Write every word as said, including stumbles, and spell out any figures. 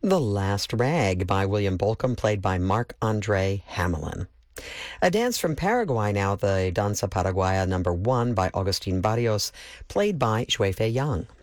The Last Rag by William Bolcom, played by Marc-Andre Hamelin. A dance from Paraguay now, the Danza Paraguaya number one by Agustin Barrios, played by Xue Fei Yang.